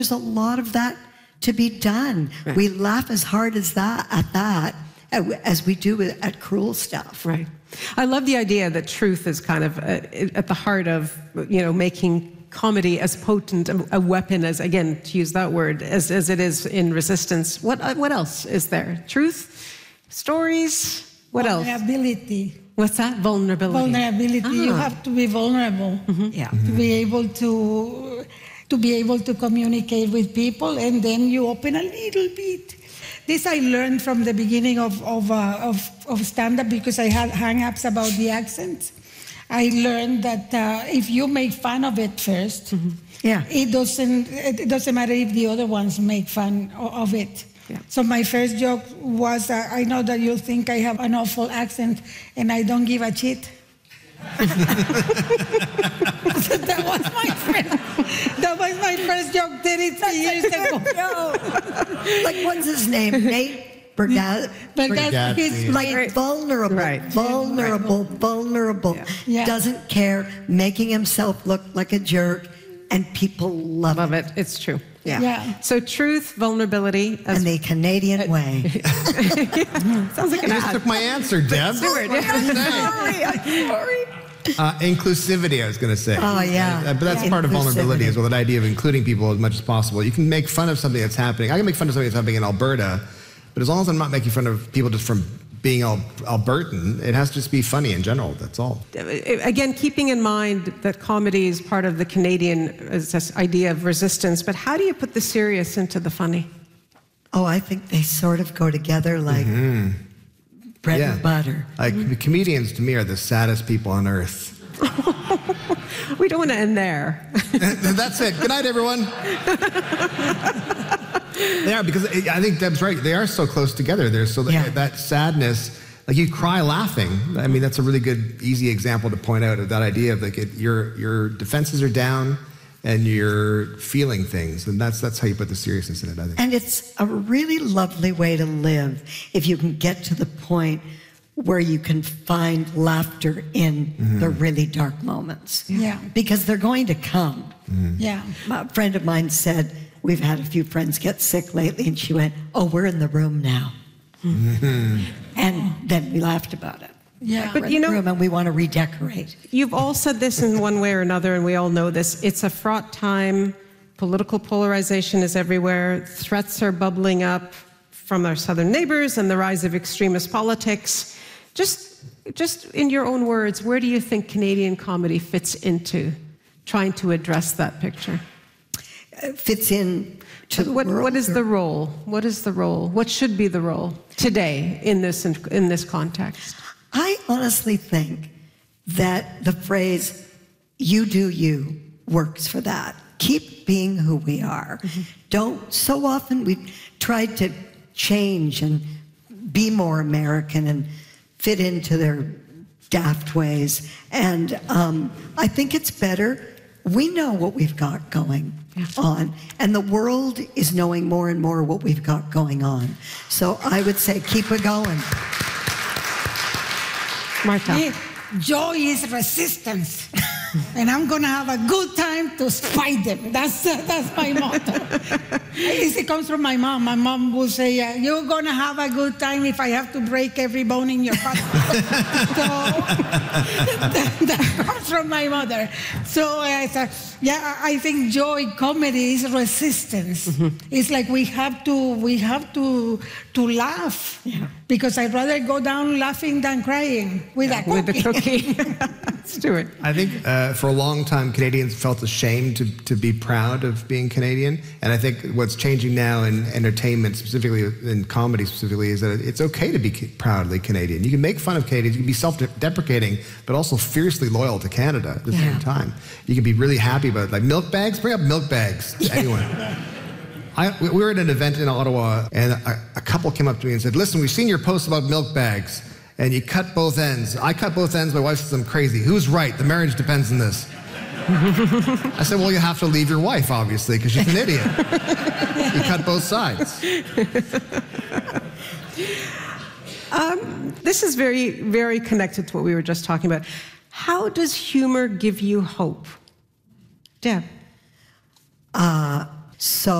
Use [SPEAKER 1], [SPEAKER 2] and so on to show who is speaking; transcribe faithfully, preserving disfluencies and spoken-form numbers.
[SPEAKER 1] There's a lot of that to be done. Right. We laugh as hard as that at that as we do at cruel stuff.
[SPEAKER 2] Right. I love the idea that truth is kind of at the heart of, you know, making comedy as potent a weapon as, again, to use that word, as, as it is in Resistance. What what else is there? Truth? Stories? What else?
[SPEAKER 3] Vulnerability.
[SPEAKER 2] What's that? Vulnerability.
[SPEAKER 3] Vulnerability. Ah. You have to be vulnerable.
[SPEAKER 2] Mm-hmm.
[SPEAKER 1] Yeah.
[SPEAKER 3] Mm-hmm. To be able to to be able to communicate with people, and then you open a little bit. This I learned from the beginning of of uh, of, of stand-up, because I had hang-ups about the accent. I learned that uh, if you make fun of it first, mm-hmm.
[SPEAKER 1] yeah,
[SPEAKER 3] it doesn't it doesn't matter if the other ones make fun of it.
[SPEAKER 2] Yeah.
[SPEAKER 3] So my first joke was, uh, I know that you think I have an awful accent, and I don't give a shit. That was my first, that was my first joke thirty-three years ago.
[SPEAKER 1] Like, what's his name? Nate Bargatze.
[SPEAKER 3] Bargatze. He's
[SPEAKER 1] like
[SPEAKER 2] right.
[SPEAKER 1] vulnerable,
[SPEAKER 2] right.
[SPEAKER 1] vulnerable, vulnerable.
[SPEAKER 2] Yeah.
[SPEAKER 3] Yeah.
[SPEAKER 1] Doesn't care, making himself look like a jerk, and people love,
[SPEAKER 2] love
[SPEAKER 1] it.
[SPEAKER 2] it. It's true. Yeah.
[SPEAKER 3] Yeah.
[SPEAKER 2] So truth, vulnerability, as
[SPEAKER 1] And the Canadian way.
[SPEAKER 2] sounds like
[SPEAKER 4] You
[SPEAKER 2] an
[SPEAKER 4] just
[SPEAKER 2] ad.
[SPEAKER 4] took my answer, Deb.
[SPEAKER 2] Stewart,
[SPEAKER 4] What
[SPEAKER 2] yeah.
[SPEAKER 4] did you say?
[SPEAKER 2] Sorry, I'm sorry.
[SPEAKER 4] Uh, inclusivity, I was going to say.
[SPEAKER 1] Oh, yeah.
[SPEAKER 4] Uh, but that's
[SPEAKER 1] Yeah.
[SPEAKER 4] part of vulnerability
[SPEAKER 1] Inclusivity.
[SPEAKER 4] as well, that idea of including people as much as possible. You can make fun of something that's happening. I can make fun of something that's happening in Alberta, but as long as I'm not making fun of people just from being Al- Albertan, it has to just be funny in general, that's all.
[SPEAKER 2] Again, keeping in mind that comedy is part of the Canadian is this idea of resistance, but how do you put the serious into the funny?
[SPEAKER 1] Oh, I think they sort of go together like
[SPEAKER 4] Mm-hmm.
[SPEAKER 1] bread
[SPEAKER 4] Yeah.
[SPEAKER 1] and butter.
[SPEAKER 4] Like, the comedians, to me, are the saddest people on earth.
[SPEAKER 2] We don't want to end there.
[SPEAKER 4] That's it. Good night, everyone. They are, because I think Deb's right. They are so close together. There's so
[SPEAKER 1] Yeah.
[SPEAKER 4] that sadness, like you cry laughing. I mean, that's a really good, easy example to point out of that idea of like it, your your defenses are down and you're feeling things, and that's that's how you put the seriousness in it, I think.
[SPEAKER 1] And it's a really lovely way to live if you can get to the point where you can find laughter in
[SPEAKER 4] Mm-hmm.
[SPEAKER 1] the really dark moments.
[SPEAKER 3] Yeah.
[SPEAKER 1] Because they're going to come.
[SPEAKER 4] Mm-hmm.
[SPEAKER 3] Yeah.
[SPEAKER 1] A friend of mine said, we've had a few friends get sick lately, and she went, oh, we're in the room now.
[SPEAKER 4] Mm-hmm.
[SPEAKER 1] And then we laughed about it.
[SPEAKER 3] Yeah.
[SPEAKER 1] We're
[SPEAKER 2] But
[SPEAKER 1] in
[SPEAKER 2] you
[SPEAKER 1] the
[SPEAKER 2] know-
[SPEAKER 1] room and we want to redecorate.
[SPEAKER 2] You've all said this in one way or another, and we all know this. It's a fraught time. Political polarization is everywhere. Threats are bubbling up from our southern neighbors and the rise of extremist politics. Just, just in your own words, where do you think Canadian comedy fits into trying to address that picture?
[SPEAKER 1] It fits in to the
[SPEAKER 2] What,
[SPEAKER 1] world.
[SPEAKER 2] what is the role? What is the role? What should be the role today in this in this context?
[SPEAKER 1] I honestly think that the phrase, you do you, works for that. Keep being who we are. Mm-hmm. Don't, so often we've tried to change and be more American and fit into their daft ways. And um, I think it's better. We know what we've got going on, and the world is knowing more and more what we've got going on. So I would say keep it going.
[SPEAKER 2] Martha.
[SPEAKER 3] Yeah. Joy is resistance. And I'm going to have a good time to spite them. That's uh, that's my motto. It comes from my mom. My mom will say, uh, you're going to have a good time if I have to break every bone in your body. So that, that comes from my mother. So uh, so, yeah, I think joy comedy is resistance. Mm-hmm. It's like we have to we have to to laugh. Yeah. Because I'd rather go down laughing than crying with a cookie.
[SPEAKER 2] With the cookie. Let's do it.
[SPEAKER 4] I think uh, for a long time, Canadians felt ashamed to, to be proud of being Canadian. And I think what's changing now in entertainment, specifically in comedy specifically, is that it's okay to be proudly Canadian. You can make fun of Canadians, you can be self-deprecating, but also fiercely loyal to Canada at the
[SPEAKER 1] Yeah.
[SPEAKER 4] same time. You can be really happy about it. Like milk bags, bring up milk bags. Anyone. I, we were at an event in Ottawa, and a, a couple came up to me and said, listen, we've seen your post about milk bags, and you cut both ends. I cut both ends, my wife says I'm crazy. Who's right? The marriage depends on this. I said, well, you have to leave your wife, obviously, because she's an idiot. You cut both sides.
[SPEAKER 2] Um, this is very, very connected to what we were just talking about. How does humor give you hope? Deb?
[SPEAKER 1] Uh, So